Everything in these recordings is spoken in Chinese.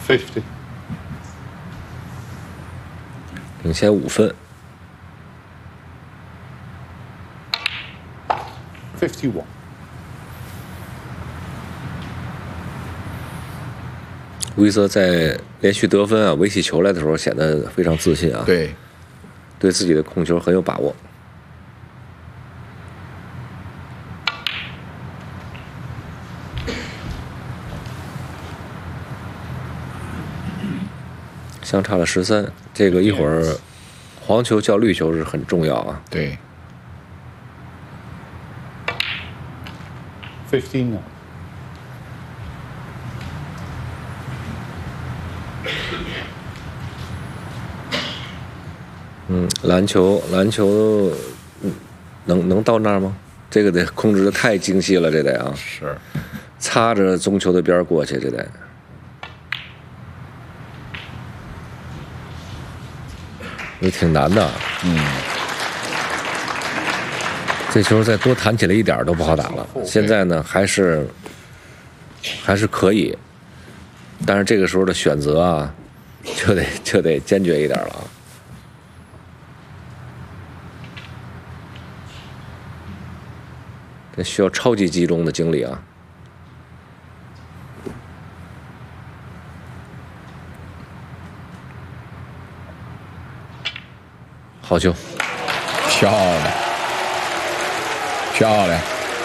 50. 领先5分。 51. 乌伊泽在连续得分啊、围起球来的时候显得非常自信啊， 对， 对自己的控球很有把握。相差了13，这个一会儿黄球叫绿球是很重要啊。 对， 59. 篮球，能到那儿吗？这个得控制的太精细了，这得啊， 是， 擦着中球的边过去，这得。也挺难的。这球再多弹起来一点都不好打了。现在呢，还是可以，但是这个时候的选择啊，就得坚决一点了啊。这需要超级集中的精力啊！好球， 漂亮，漂亮，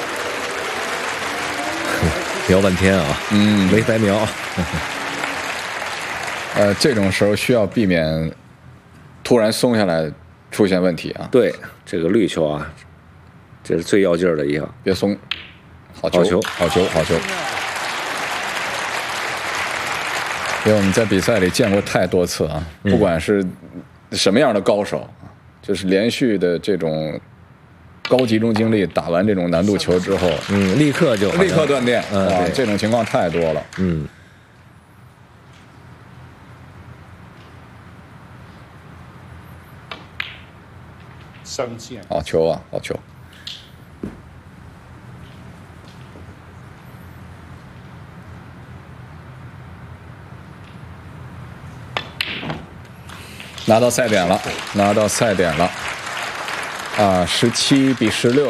瞄半天啊，没白瞄。 这种时候需要避免突然松下来出现问题啊。 对，这个绿球啊，这是最要劲儿的一个， 别松，好球，好球，好球。因为我们在比赛里见过太多次啊，不管是什么样的高手，就是连续的这种高集中精力打完这种难度球之后， 立刻断电，啊，这种情况太多了。好球啊，好球！拿到赛点了，拿到赛点了，啊，17比16。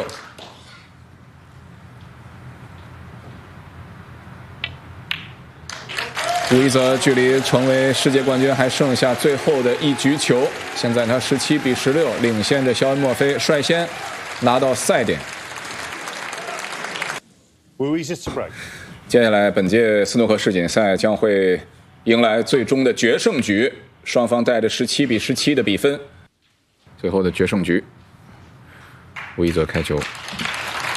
乌伊泽距离成为世界冠军还剩下最后的一局球，现在他17比16领先着肖恩·墨菲，率先拿到赛点。接下来，本届斯诺克世锦赛将会迎来最终的决胜局，双方带着17比17的比分，最后的决胜局，乌伊泽开球。